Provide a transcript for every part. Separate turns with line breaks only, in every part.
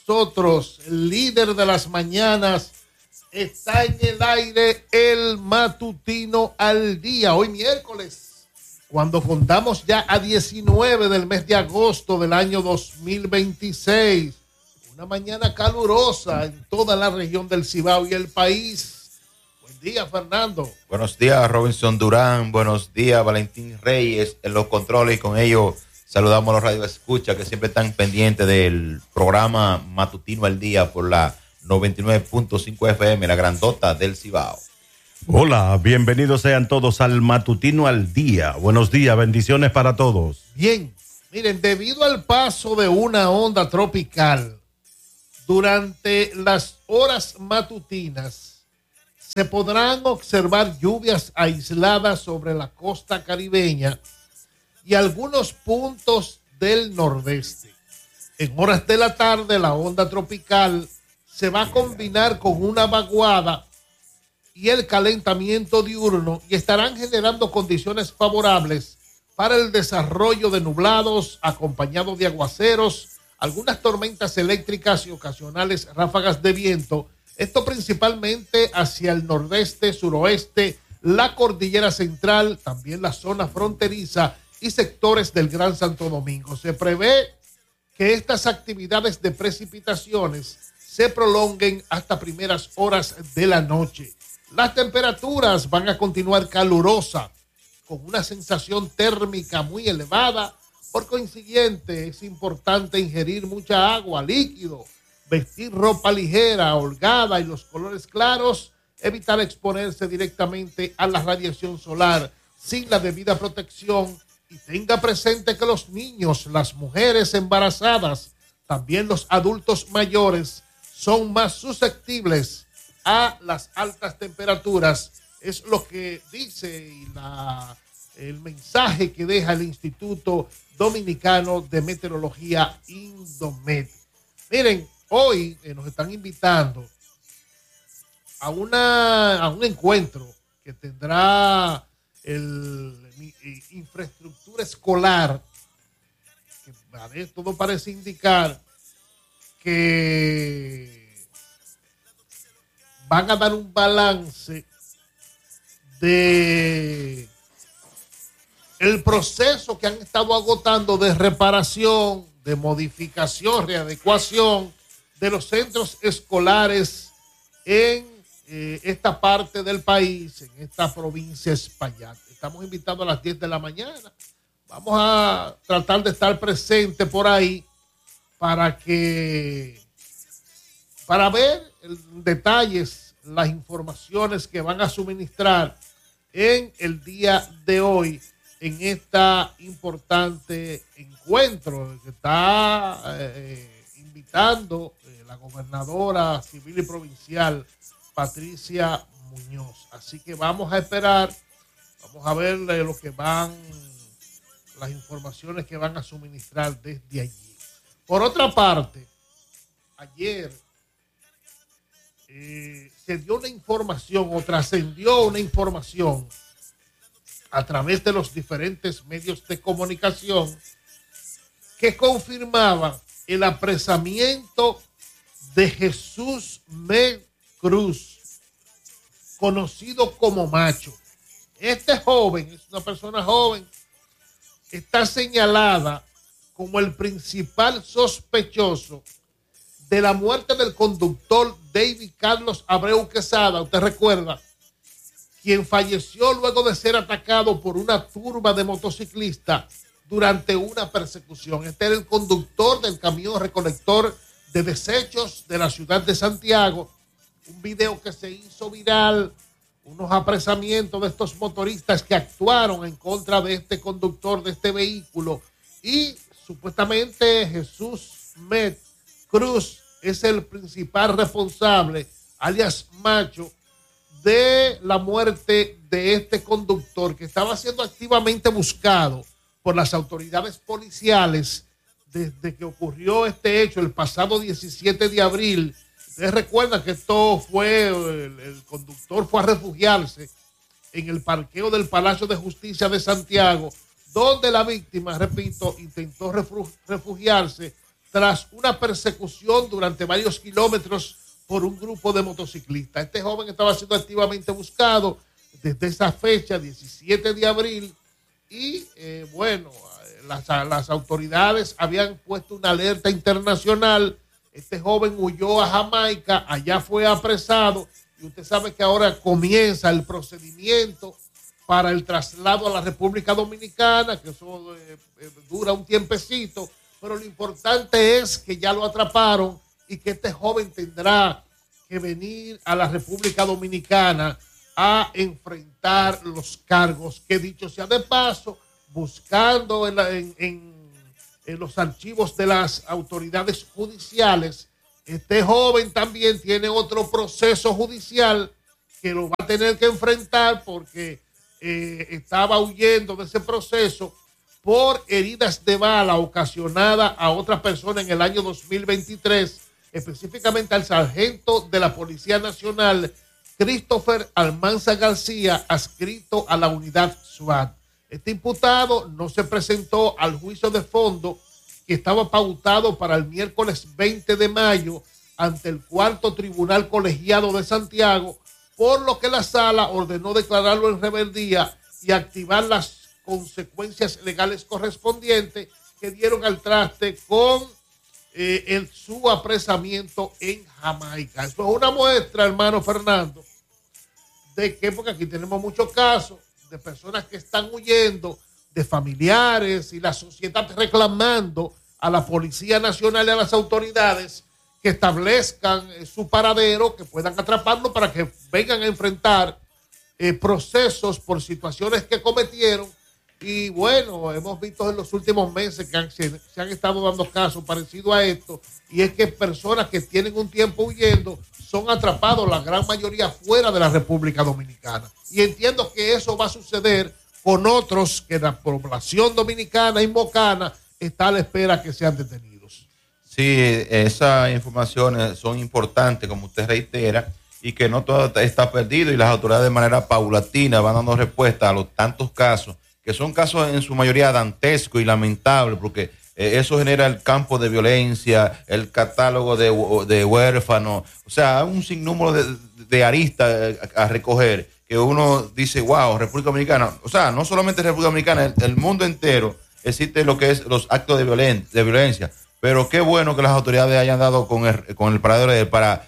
nosotros, el líder de las mañanas. Está en el aire el matutino al día. Hoy miércoles, cuando contamos ya a 19 del mes de agosto del año 2026. Una mañana calurosa en toda la región del Cibao y el país. Buen día, Fernando.
Buenos días, Robinson Durán. Buenos días, Valentín Reyes en los controles. Y con ellos saludamos a los radioescuchas que siempre están pendientes del programa matutino al día por la 99.5 FM, la grandota del Cibao.
Hola, bienvenidos sean todos al matutino al día. Buenos días, bendiciones para todos.
Bien, miren, debido al paso de una onda tropical, durante las horas matutinas se podrán observar lluvias aisladas sobre la costa caribeña y algunos puntos del nordeste. En horas de la tarde, la onda tropical se va a combinar con una vaguada y el calentamiento diurno y estarán generando condiciones favorables para el desarrollo de nublados acompañados de aguaceros, algunas tormentas eléctricas y ocasionales ráfagas de viento. Esto principalmente hacia el nordeste, suroeste, la cordillera central, también la zona fronteriza y sectores del Gran Santo Domingo. Se prevé que estas actividades de precipitaciones se prolonguen hasta primeras horas de la noche. Las temperaturas van a continuar calurosas, con una sensación térmica muy elevada. Por consiguiente, es importante ingerir mucha agua, líquido, vestir ropa ligera, holgada y los colores claros, evitar exponerse directamente a la radiación solar sin la debida protección y tenga presente que los niños, las mujeres embarazadas, también los adultos mayores, son más susceptibles a las altas temperaturas. Es lo que dice el mensaje que deja el Instituto Dominicano de Meteorología, Indomet. Miren, hoy nos están invitando a un encuentro que tendrá infraestructura escolar, que todo parece indicar que van a dar un balance de el proceso que han estado agotando de reparación, de modificación, readecuación de los centros escolares en esta parte del país, en esta provincia Espaillat. Estamos invitados a las 10 de la mañana. Vamos a tratar de estar presentes por ahí para ver detalles, las informaciones que van a suministrar en el día de hoy en esta importante encuentro que está invitando la gobernadora civil y provincial Patricia Muñoz. Así que vamos a esperar, vamos a ver las informaciones que van a suministrar desde allí. Por otra parte, ayer se dio una información o trascendió una información a través de los diferentes medios de comunicación que confirmaba el apresamiento de Jesús Med Cruz, conocido como Macho. Este joven, es una persona joven, está señalada como el principal sospechoso de la muerte del conductor David Carlos Abreu Quesada. Usted recuerda, quien falleció luego de ser atacado por una turba de motociclistas durante una persecución. Este era el conductor del camión recolector de desechos de la ciudad de Santiago. Un video que se hizo viral, unos apresamientos de estos motoristas que actuaron en contra de este conductor de este vehículo, y supuestamente Jesús Med Cruz es el principal responsable, alias Macho, de la muerte de este conductor que estaba siendo activamente buscado por las autoridades policiales desde que ocurrió este hecho el pasado 17 de abril. Ustedes recuerdan que esto fue, el conductor fue a refugiarse en el parqueo del Palacio de Justicia de Santiago, donde la víctima, repito, intentó refugiarse tras una persecución durante varios kilómetros por un grupo de motociclistas. Este joven estaba siendo activamente buscado desde esa fecha, 17 de abril, y las autoridades habían puesto una alerta internacional. Este joven huyó a Jamaica, allá fue apresado, y usted sabe que ahora comienza el procedimiento para el traslado a la República Dominicana, que eso dura un tiempecito, pero lo importante es que ya lo atraparon y que este joven tendrá que venir a la República Dominicana a enfrentar los cargos que, dicho sea de paso, buscando en los archivos de las autoridades judiciales, este joven también tiene otro proceso judicial que lo va a tener que enfrentar porque estaba huyendo de ese proceso por heridas de bala ocasionadas a otra persona en el año 2023, específicamente al sargento de la Policía Nacional, Christopher Almanza García, adscrito a la unidad SWAT. Este imputado no se presentó al juicio de fondo que estaba pautado para el miércoles 20 de mayo ante el cuarto tribunal colegiado de Santiago, por lo que la sala ordenó declararlo en rebeldía y activar las consecuencias legales correspondientes que dieron al traste con su apresamiento en Jamaica. Eso es una muestra, hermano Fernando, de que, porque aquí tenemos muchos casos de personas que están huyendo, de familiares y la sociedad reclamando a la Policía Nacional y a las autoridades que establezcan su paradero, que puedan atraparlo para que vengan a enfrentar procesos por situaciones que cometieron. Y bueno, hemos visto en los últimos meses que se han estado dando casos parecidos a esto, y es que personas que tienen un tiempo huyendo son atrapados, la gran mayoría fuera de la República Dominicana. Y entiendo que eso va a suceder con otros que la población dominicana y mocana está a la espera que sean detenidos.
Sí, esas informaciones son importantes, como usted reitera, y que no todo está perdido, y las autoridades de manera paulatina van dando respuesta a los tantos casos, que son casos en su mayoría dantescos y lamentables, porque eso genera el campo de violencia, el catálogo de huérfanos, o sea, un sinnúmero de aristas a recoger, que uno dice, wow, República Dominicana, o sea, no solamente República Dominicana, el mundo entero existe lo que es los actos de violencia, pero qué bueno que las autoridades hayan dado con el paradero para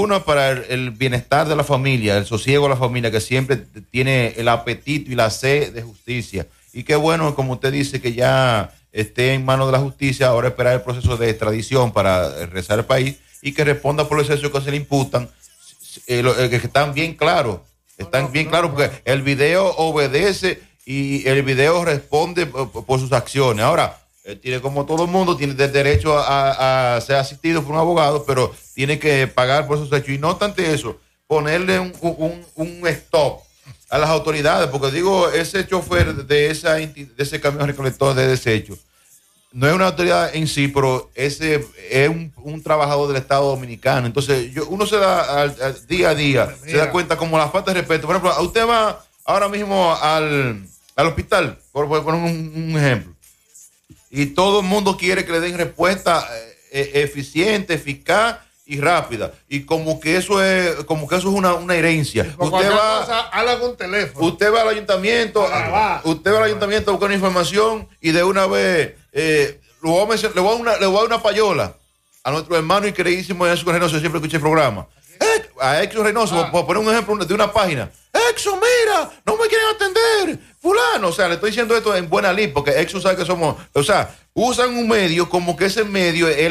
el bienestar de la familia, el sosiego de la familia, que siempre tiene el apetito y la sed de justicia. Y qué bueno, como usted dice, que ya esté en manos de la justicia, ahora esperar el proceso de extradición para regresar al país y que responda por los hechos que se le imputan, que están bien claros. Porque el video obedece y el video responde por sus acciones. Ahora, él tiene, como todo el mundo, tiene derecho a ser asistido por un abogado, pero tiene que pagar por esos hechos. Y no obstante eso, ponerle un stop a las autoridades, porque digo, ese chofer de ese camión recolector de desechos no es una autoridad en sí, pero ese es un trabajador del Estado Dominicano. Entonces, uno se da al día a día, se da cuenta como la falta de respeto. Por ejemplo, usted va ahora mismo al hospital, por poner un ejemplo, y todo el mundo quiere que le den respuesta eficiente, eficaz y rápida, y como que eso es una herencia. Usted va al ayuntamiento, a buscar una información y de una vez le voy a dar una payola a nuestro hermano y queridísimo Exo Reynoso. Siempre escuché el programa a Exo Reynoso, por poner un ejemplo de una página. Exo, mira, no me quieren atender, fulano. O sea, le estoy diciendo esto en buena lid, porque Exo sabe que somos, o sea, usan un medio como que ese medio es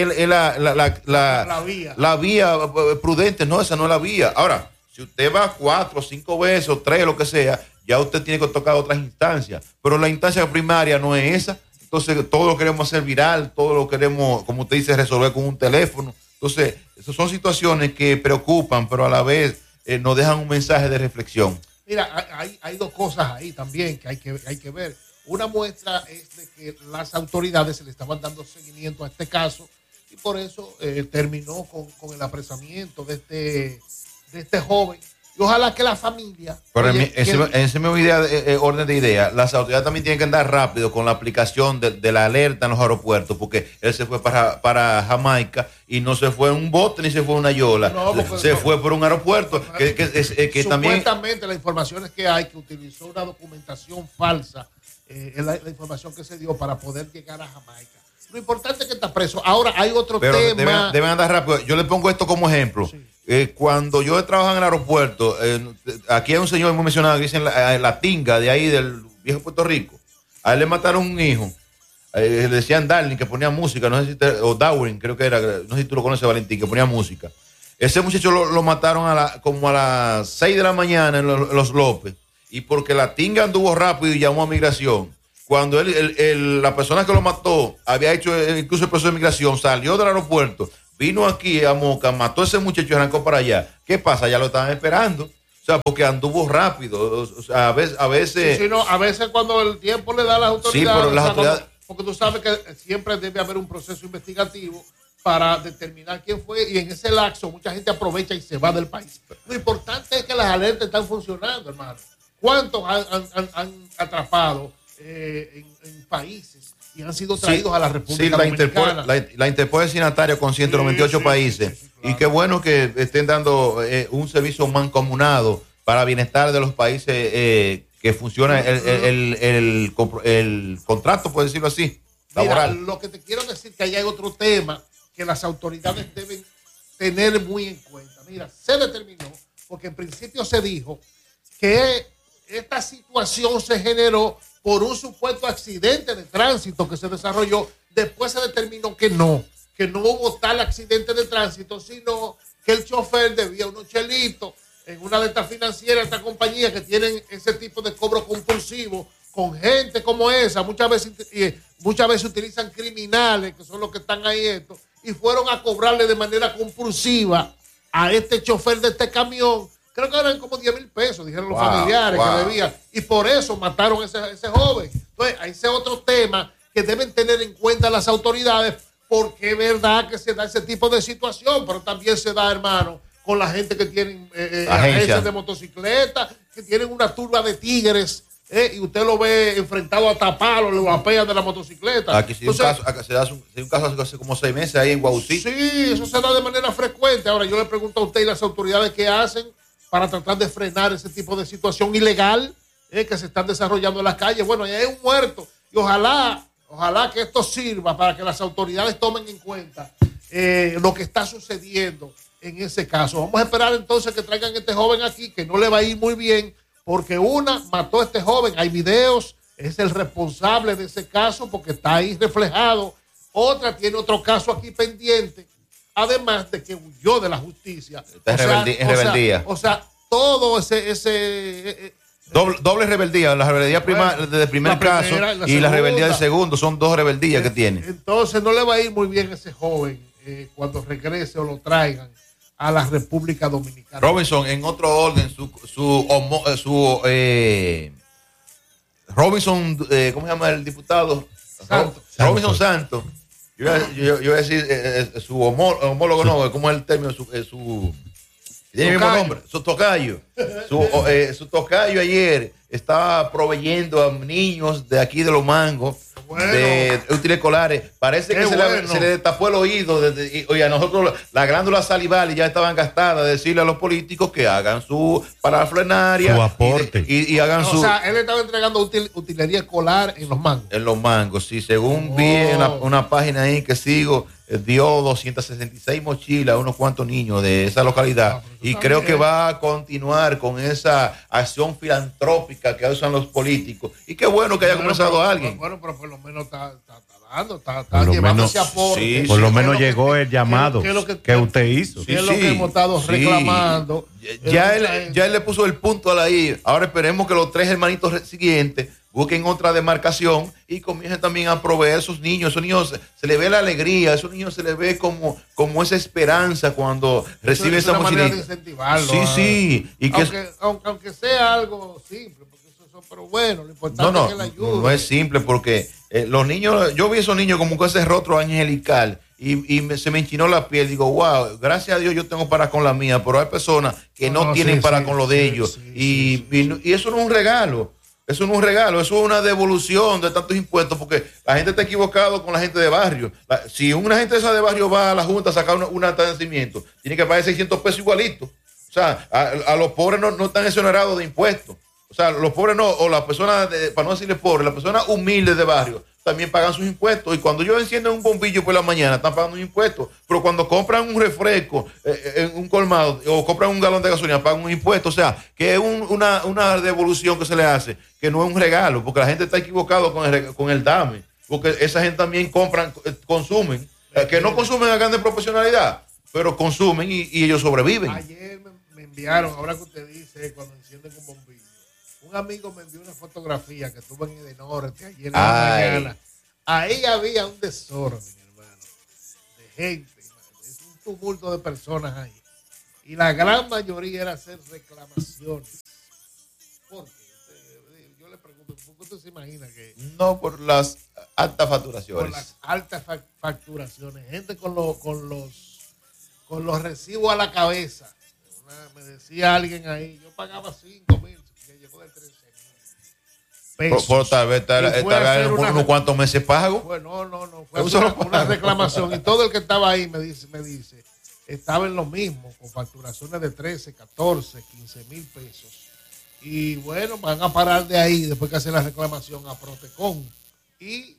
la vía prudente. No, esa no es la vía. Ahora, si usted va 4 o 5 veces o 3, lo que sea, ya usted tiene que tocar otras instancias, pero la instancia primaria no es esa. Entonces, todo lo queremos hacer viral, todo lo queremos, como usted dice, resolver con un teléfono. Entonces, esas son situaciones que preocupan, pero a la vez nos dejan un mensaje de reflexión.
Mira, hay dos cosas ahí también que hay que ver. Una muestra es de que las autoridades se le estaban dando seguimiento a este caso y por eso terminó con el apresamiento de este joven Y ojalá que la familia...
Pero
oye,
en ese mismo orden de idea, las autoridades también tienen que andar rápido con la aplicación de la alerta en los aeropuertos, porque él se fue para Jamaica y no se fue en un bote ni se fue en una yola. Se fue por un aeropuerto que también...
Supuestamente la información es que hay que utilizó una documentación falsa, la información que se dio para poder llegar a Jamaica. Lo importante es que está preso. Ahora hay otro tema.
Deben andar rápido. Yo le pongo esto como ejemplo.
Sí.
Cuando yo he trabajado en el aeropuerto, aquí hay un señor muy mencionado que dice la tinga de ahí del viejo Puerto Rico. A él le mataron un hijo. Le decían Darling, que ponía música, no sé si o Darwin, creo que era, no sé si tú lo conoces, Valentín, que ponía música. Ese muchacho lo mataron como a las 6 de la mañana en los López. Y porque la tinga anduvo rápido y llamó a migración. Cuando la persona que lo mató había hecho incluso el proceso de migración, salió del aeropuerto, vino aquí a Moca, mató a ese muchacho y arrancó para allá. ¿Qué pasa? Ya lo estaban esperando. O sea, porque anduvo rápido. O sea, a veces...
Sí, no, a veces cuando el tiempo le da a las autoridades...
Sí, pero las autoridades...
Porque tú sabes que siempre debe haber un proceso investigativo para determinar quién fue, y en ese lapso mucha gente aprovecha y se va del país. Lo importante es que las alertas están funcionando, hermano. ¿Cuántos han atrapado en países y han sido traídos a la República Dominicana?
La Interpol es signataria con 198 países.
Sí, claro.
Y qué bueno que estén dando un servicio mancomunado para bienestar de los países que funciona el contrato, por decirlo así, laboral.
Mira, lo que te quiero decir que ahí hay otro tema que las autoridades deben tener muy en cuenta. Mira, se determinó, porque en principio se dijo que esta situación se generó por un supuesto accidente de tránsito que se desarrolló. Después se determinó que no hubo tal accidente de tránsito, sino que el chofer debía unos chelitos en una de estas financieras, estas compañías que tienen ese tipo de cobro compulsivo con gente como esa. Muchas veces utilizan criminales, que son los que están ahí y fueron a cobrarle de manera compulsiva a este chofer de este camión. Creo que eran como 10,000 pesos, dijeron los familiares que debían. Y por eso mataron a ese joven. Entonces, ese es otro tema que deben tener en cuenta las autoridades, porque es verdad que se da ese tipo de situación, pero también se da, hermano, con la gente que tienen agencias de motocicleta, que tienen una turba de tigres, y usted lo ve enfrentado a taparlo, lo apean de la motocicleta.
Aquí se da un caso hace como 6 meses ahí en Guaucito.
Sí, eso se da de manera frecuente. Ahora yo le pregunto a usted y las autoridades qué hacen para tratar de frenar ese tipo de situación ilegal que se están desarrollando en las calles. Bueno, ya hay un muerto y ojalá que esto sirva para que las autoridades tomen en cuenta lo que está sucediendo en ese caso. Vamos a esperar entonces que traigan a este joven aquí, que no le va a ir muy bien, porque mató a este joven, hay videos, es el responsable de ese caso porque está ahí reflejado. Otra tiene otro caso aquí pendiente, además de que huyó de la justicia.
Rebeldía.
O sea, todo ese
doble rebeldía, la rebeldía del primer caso y la rebeldía del segundo, son 2 rebeldías que tiene.
Entonces no le va a ir muy bien a ese joven cuando regrese o lo traigan a la República Dominicana.
Robinson, en otro orden, Robinson, ¿cómo se llama el diputado? Robinson Santos. Yo iba a decir su homólogo, no, ¿cómo es el término? Tiene el mismo nombre, su tocayo. Su tocayo ayer estaba proveyendo a niños de aquí de Los Mangos de útiles escolares. Parece que se le tapó el oído. Oye, a nosotros las glándulas salivales ya estaban gastadas de decirle a los políticos que hagan su parafrenaria,
su aporte.
Y hagan su...
O sea, él estaba entregando utilería escolar en Los Mangos.
En Los Mangos, sí. Según vi en una página ahí que sigo, dio 266 mochilas a unos cuantos niños de esa localidad. Y creo que va a continuar con esa acción filantrópica que usan los políticos. Y qué bueno que haya comenzado alguien.
Bueno, pero por lo menos está dando, está llevando ese aporte.
Sí, por lo menos llegó el llamado que usted hizo.
Sí, es lo que hemos estado reclamando.
Ya él le puso el punto a la I. Ahora esperemos que los 3 hermanitos siguientes busquen otra demarcación y comiencen también a proveer a esos niños. Esos niños se les ve la alegría, a esos niños se les ve como esa esperanza cuando reciben esa mochilita. Sí. Y
aunque sea algo simple, porque pero bueno, lo importante es que la ayude.
No es simple porque los niños, yo vi a esos niños como con ese rostro angelical se me enchinó la piel. Digo, wow, gracias a Dios yo tengo para con la mía, pero hay personas que no tienen para con lo de ellos. Y eso no es un regalo. Eso no es un regalo, eso es una devolución de tantos impuestos, porque la gente está equivocado con la gente de barrio. Si una gente esa de barrio va a la Junta a sacar un acta de nacimiento, tiene que pagar 600 pesos igualito. O sea, a los pobres no están exonerados de impuestos. O sea, los pobres no, o las personas, para no decirles pobres, las personas humildes de barrio también pagan sus impuestos. Y cuando ellos encienden un bombillo por la mañana, están pagando un impuesto. Pero cuando compran un refresco en un colmado o compran un galón de gasolina, pagan un impuesto. O sea, que es una devolución que se le hace, que no es un regalo, porque la gente está equivocada con el dame. Porque esa gente también consumen, que no consumen a grande proporcionalidad, pero consumen y ellos sobreviven.
Ayer me enviaron, ahora que usted dice, cuando encienden un bombillo. Un amigo me envió una fotografía que estuvo en el norte ayer en la mañana. Ahí había un desorden, hermano, de gente. Es un tumulto de personas ahí. Y la gran mayoría era hacer reclamaciones. ¿Por qué? Yo le pregunto, ¿por qué usted se imagina que?
No, por las altas facturaciones.
Por las altas facturaciones. Gente con los recibos a la cabeza. Me decía alguien ahí, yo pagaba 5,000. De 13,000 pesos.
Por tal vez estar unos cuantos meses pago.
Pues no. Fue una reclamación. Y todo el que estaba ahí me dice, estaba en lo mismo, con facturaciones de 13, 14, 15,000 pesos. Y bueno, van a parar de ahí después que hacen la reclamación a Protecon y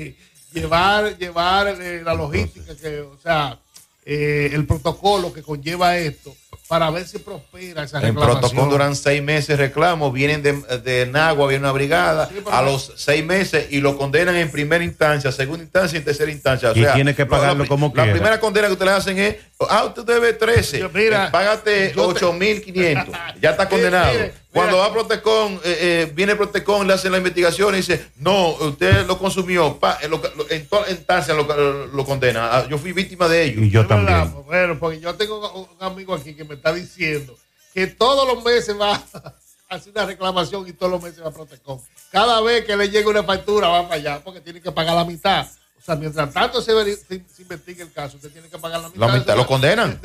llevar la logística, o sea, el protocolo que conlleva esto, para ver si prospera esa reclamación.
En protocolo duran 6 meses reclamos, vienen de Nagua, viene una brigada, a los 6 meses y lo condenan en primera instancia, segunda instancia y tercera instancia. O sea,
tiene que pagarlo como quiera.
La primera condena que usted le hacen es, usted debe 13, págate 8,500, ya está condenado. Cuando va a Protecon, viene Protecon, le hacen la investigación y dice, no, usted lo consumió, en toda instancia lo condena. Yo fui víctima de ello.
Y yo también.
Bueno, porque yo tengo un amigo aquí que me está diciendo que todos los meses va a hacer una reclamación y todos los meses va a Protecon. Cada vez que le llega una factura va para allá porque tiene que pagar la mitad. O sea, mientras tanto se investiga el caso, usted tiene que pagar la mitad.
La mitad lo condenan.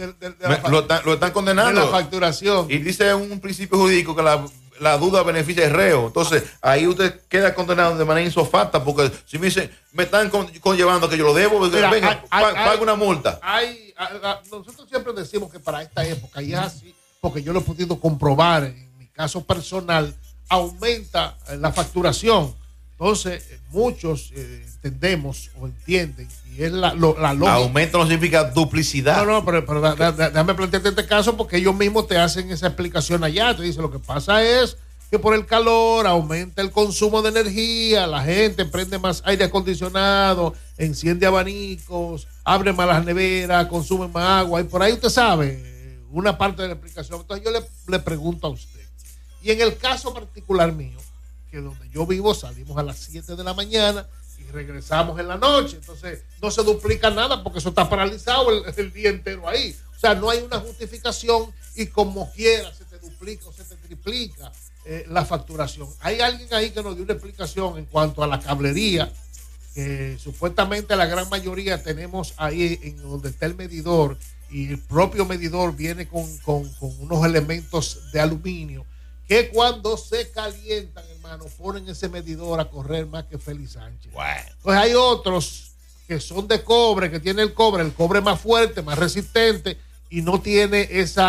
Lo están condenando.
De la facturación.
Y dice un principio jurídico que la duda beneficia al reo. Entonces, ahí usted queda condenado de manera insofacta, porque si me dicen, me están conllevando que yo lo debo, venga, pague una multa.
Nosotros siempre decimos que para esta época, y es así, porque yo lo he podido comprobar en mi caso personal, aumenta la facturación. Entonces, muchos entendemos o entienden, y es la lógica.
Aumento no significa duplicidad.
No, pero déjame plantearte este caso porque ellos mismos te hacen esa explicación allá. Te dicen, lo que pasa es que por el calor aumenta el consumo de energía, la gente prende más aire acondicionado, enciende abanicos, abre más las neveras, consume más agua, y por ahí usted sabe una parte de la explicación. Entonces yo le pregunto a usted, y en el caso particular mío, que donde yo vivo salimos a las 7 de la mañana y regresamos en la noche, entonces no se duplica nada porque eso está paralizado el día entero ahí. O sea, no hay una justificación y como quiera se te duplica o se te triplica la facturación. Hay alguien ahí que nos dio una explicación en cuanto a la cablería, que supuestamente la gran mayoría tenemos ahí en donde está el medidor, y el propio medidor viene con unos elementos de aluminio que cuando se calientan, hermano, ponen ese medidor a correr más que Félix Sánchez.
Bueno.
Pues hay otros que son de cobre, que tiene el cobre más fuerte, más resistente, y no tiene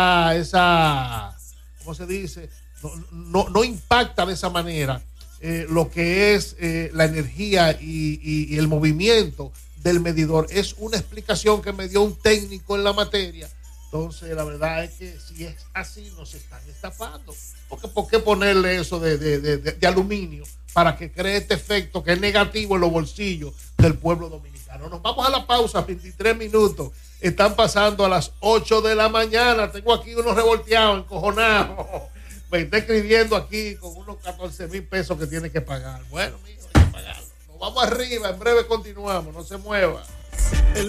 esa ¿cómo se dice? No impacta de esa manera lo que es la energía y el movimiento del medidor. Es una explicación que me dio un técnico en la materia. Entonces, la verdad es que si es así, nos están estafando. Porque ¿por qué ponerle eso de aluminio para que cree este efecto que es negativo en los bolsillos del pueblo dominicano? Nos vamos a la pausa, 23 minutos. Están pasando a las 8 de la mañana. Tengo aquí unos revolteados, encojonados. Me está escribiendo aquí con unos 14,000 pesos que tiene que pagar. Bueno, mijo, hay que pagarlo. Nos vamos arriba, en breve continuamos, no se mueva.